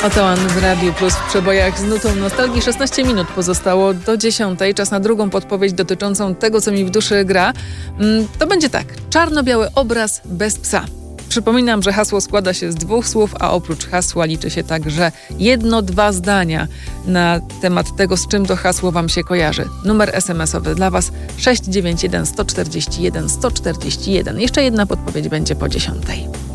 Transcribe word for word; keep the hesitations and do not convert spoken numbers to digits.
Oto w Radiu Plus w przebojach z nutą nostalgii. szesnaście minut pozostało do dziesiątej. Czas na drugą podpowiedź dotyczącą tego, co mi w duszy gra. To będzie tak. Czarno-biały obraz bez psa. Przypominam, że hasło składa się z dwóch słów, a oprócz hasła liczy się także jedno, dwa zdania na temat tego, z czym to hasło wam się kojarzy. Numer es em esowy dla was sześć dziewięć jeden, sto czterdzieści jeden, sto czterdzieści jeden. Jeszcze jedna podpowiedź będzie po dziesiątej.